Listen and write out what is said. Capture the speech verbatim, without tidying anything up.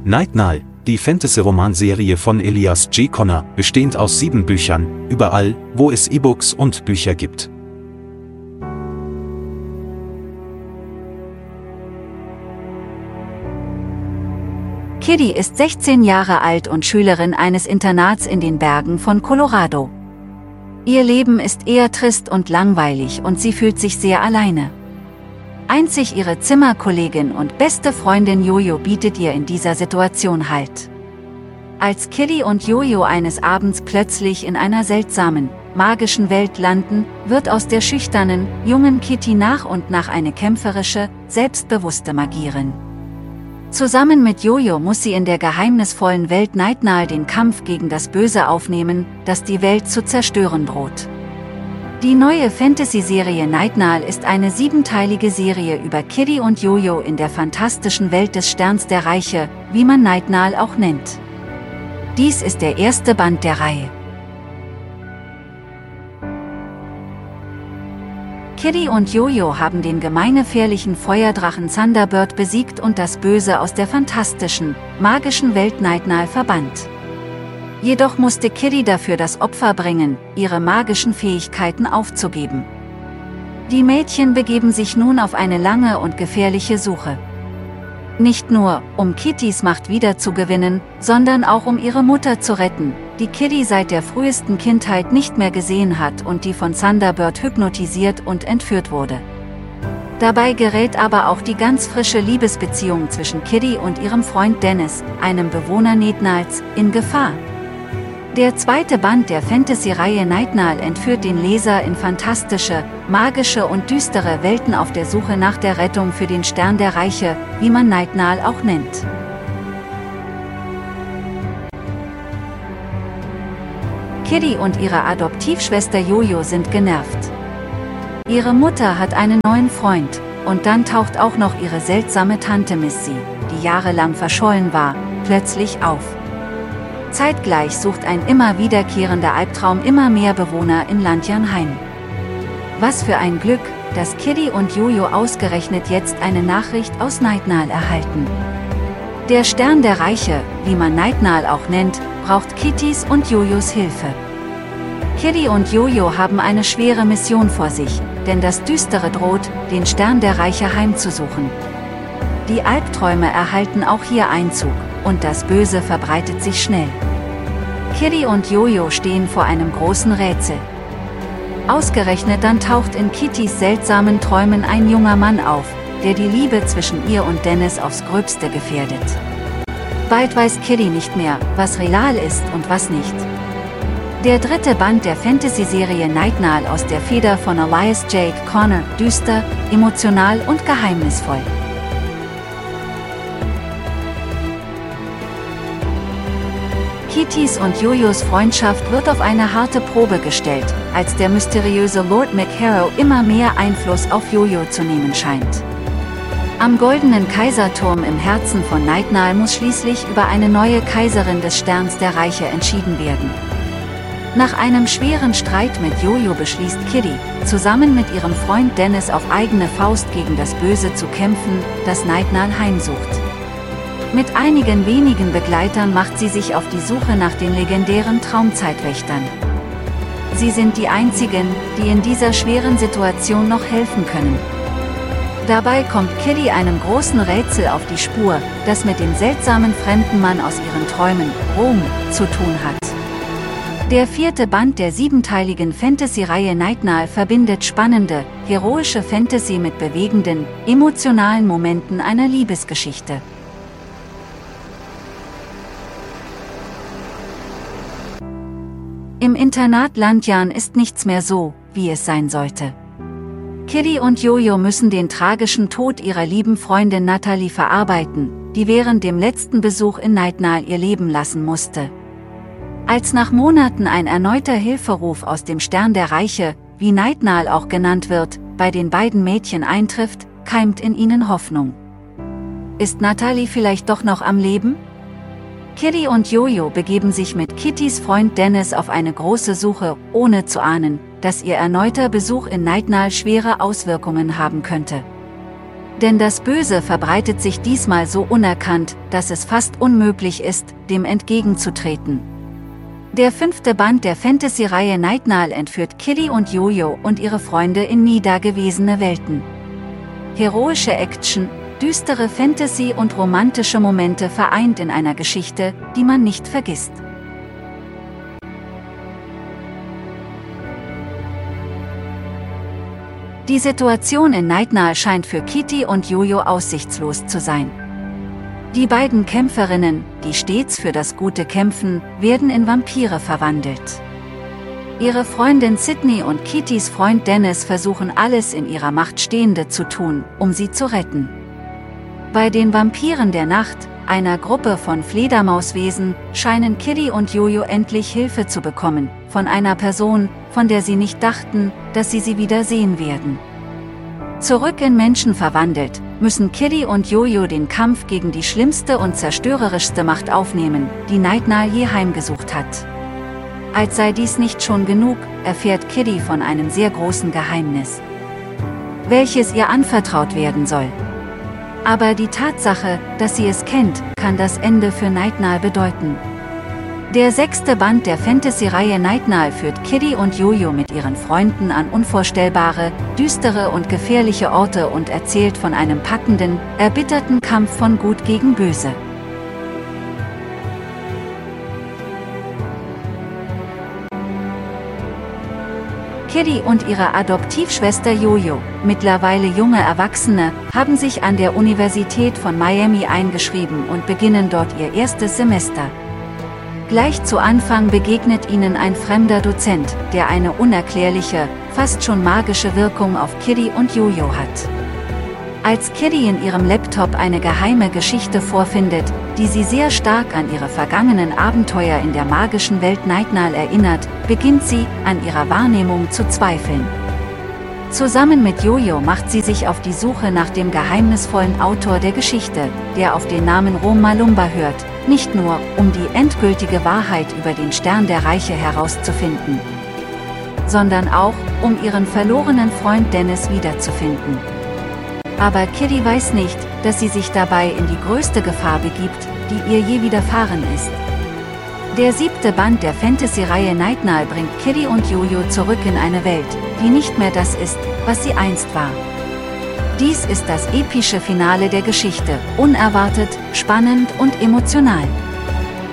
Nightnal, die Fantasy-Romanserie von Elias J. Connor, bestehend aus sieben Büchern, überall, wo es E-Books und Bücher gibt. Kitty ist sechzehn Jahre alt und Schülerin eines Internats in den Bergen von Colorado. Ihr Leben ist eher trist und langweilig und sie fühlt sich sehr alleine. Einzig ihre Zimmerkollegin und beste Freundin Jojo bietet ihr in dieser Situation Halt. Als Kitty und Jojo eines Abends plötzlich in einer seltsamen, magischen Welt landen, wird aus der schüchternen, jungen Kitty nach und nach eine kämpferische, selbstbewusste Magierin. Zusammen mit Jojo muss sie in der geheimnisvollen Welt Nightnal den Kampf gegen das Böse aufnehmen, das die Welt zu zerstören droht. Die neue Fantasy-Serie Nightnal ist eine siebenteilige Serie über Kitty und Jojo in der fantastischen Welt des Sterns der Reiche, wie man Nightnal auch nennt. Dies ist der erste Band der Reihe. Kitty und Jojo haben den gemeingefährlichen Feuerdrachen Thunderbird besiegt und das Böse aus der fantastischen, magischen Welt Nightnal verbannt. Jedoch musste Kitty dafür das Opfer bringen, ihre magischen Fähigkeiten aufzugeben. Die Mädchen begeben sich nun auf eine lange und gefährliche Suche. Nicht nur, um Kittys Macht wiederzugewinnen, sondern auch um ihre Mutter zu retten, die Kitty seit der frühesten Kindheit nicht mehr gesehen hat und die von Thunderbird hypnotisiert und entführt wurde. Dabei gerät aber auch die ganz frische Liebesbeziehung zwischen Kitty und ihrem Freund Dennis, einem Bewohner Nightnals, in Gefahr. Der zweite Band der Fantasy-Reihe Nightnal entführt den Leser in fantastische, magische und düstere Welten auf der Suche nach der Rettung für den Stern der Reiche, wie man Nightnal auch nennt. Kitty und ihre Adoptivschwester Jojo sind genervt. Ihre Mutter hat einen neuen Freund, und dann taucht auch noch ihre seltsame Tante Missy, die jahrelang verschollen war, plötzlich auf. Zeitgleich sucht ein immer wiederkehrender Albtraum immer mehr Bewohner in Lantern heim. Was für ein Glück, dass Kitty und Jojo ausgerechnet jetzt eine Nachricht aus Nightnal erhalten. Der Stern der Reiche, wie man Nightnal auch nennt, braucht Kittys und Jojos Hilfe. Kitty und Jojo haben eine schwere Mission vor sich, denn das Düstere droht, den Stern der Reiche heimzusuchen. Die Albträume erhalten auch hier Einzug, und das Böse verbreitet sich schnell. Kitty und Jojo stehen vor einem großen Rätsel. Ausgerechnet dann taucht in Kittys seltsamen Träumen ein junger Mann auf, der die Liebe zwischen ihr und Dennis aufs Gröbste gefährdet. Bald weiß Kitty nicht mehr, was real ist und was nicht. Der dritte Band der Fantasy-Serie Nightnal aus der Feder von Elias J. Connor, düster, emotional und geheimnisvoll. Kittys und Jojos Freundschaft wird auf eine harte Probe gestellt, als der mysteriöse Lord McHarrow immer mehr Einfluss auf Jojo zu nehmen scheint. Am Goldenen Kaiserturm im Herzen von Nightnal muss schließlich über eine neue Kaiserin des Sterns der Reiche entschieden werden. Nach einem schweren Streit mit Jojo beschließt Kitty, zusammen mit ihrem Freund Dennis auf eigene Faust gegen das Böse zu kämpfen, das Nightnal heimsucht. Mit einigen wenigen Begleitern macht sie sich auf die Suche nach den legendären Traumzeitwächtern. Sie sind die einzigen, die in dieser schweren Situation noch helfen können. Dabei kommt Kitty einem großen Rätsel auf die Spur, das mit dem seltsamen fremden Mann aus ihren Träumen, Rom, zu tun hat. Der vierte Band der siebenteiligen Fantasy-Reihe Nightnal verbindet spannende, heroische Fantasy mit bewegenden, emotionalen Momenten einer Liebesgeschichte. Im Internat Lantern ist nichts mehr so, wie es sein sollte. Kitty und Jojo müssen den tragischen Tod ihrer lieben Freundin Natalie verarbeiten, die während dem letzten Besuch in Nightnal ihr Leben lassen musste. Als nach Monaten ein erneuter Hilferuf aus dem Stern der Reiche, wie Nightnal auch genannt wird, bei den beiden Mädchen eintrifft, keimt in ihnen Hoffnung. Ist Natalie vielleicht doch noch am Leben? Kitty und Jojo begeben sich mit Kittys Freund Dennis auf eine große Suche, ohne zu ahnen, dass ihr erneuter Besuch in Nightnal schwere Auswirkungen haben könnte. Denn das Böse verbreitet sich diesmal so unerkannt, dass es fast unmöglich ist, dem entgegenzutreten. Der fünfte Band der Fantasy-Reihe Nightnal entführt Kitty und Jojo und ihre Freunde in nie dagewesene Welten. Heroische Action, düstere Fantasy und romantische Momente vereint in einer Geschichte, die man nicht vergisst. Die Situation in Nightnal scheint für Kitty und Jojo aussichtslos zu sein. Die beiden Kämpferinnen, die stets für das Gute kämpfen, werden in Vampire verwandelt. Ihre Freundin Sydney und Kittys Freund Dennis versuchen alles in ihrer Macht Stehende zu tun, um sie zu retten. Bei den Vampiren der Nacht, einer Gruppe von Fledermauswesen, scheinen Kitty und Jojo endlich Hilfe zu bekommen, von einer Person, von der sie nicht dachten, dass sie sie wieder sehen werden. Zurück in Menschen verwandelt, müssen Kitty und Jojo den Kampf gegen die schlimmste und zerstörerischste Macht aufnehmen, die Nightnal je heimgesucht hat. Als sei dies nicht schon genug, erfährt Kitty von einem sehr großen Geheimnis, welches ihr anvertraut werden soll. Aber die Tatsache, dass sie es kennt, kann das Ende für Nightnal bedeuten. Der sechste Band der Fantasy-Reihe Nightnal führt Kitty und Jojo mit ihren Freunden an unvorstellbare, düstere und gefährliche Orte und erzählt von einem packenden, erbitterten Kampf von Gut gegen Böse. Kitty und ihre Adoptivschwester Jojo, mittlerweile junge Erwachsene, haben sich an der Universität von Miami eingeschrieben und beginnen dort ihr erstes Semester. Gleich zu Anfang begegnet ihnen ein fremder Dozent, der eine unerklärliche, fast schon magische Wirkung auf Kitty und Jojo hat. Als Kitty in ihrem Laptop eine geheime Geschichte vorfindet, die sie sehr stark an ihre vergangenen Abenteuer in der magischen Welt Nightnal erinnert, beginnt sie, an ihrer Wahrnehmung zu zweifeln. Zusammen mit Jojo macht sie sich auf die Suche nach dem geheimnisvollen Autor der Geschichte, der auf den Namen Rom Malumba hört, nicht nur, um die endgültige Wahrheit über den Stern der Reiche herauszufinden, sondern auch, um ihren verlorenen Freund Dennis wiederzufinden. Aber Kitty weiß nicht, dass sie sich dabei in die größte Gefahr begibt, die ihr je widerfahren ist. Der siebte Band der Fantasy-Reihe Nightnal bringt Kitty und Jojo zurück in eine Welt, die nicht mehr das ist, was sie einst war. Dies ist das epische Finale der Geschichte, unerwartet, spannend und emotional.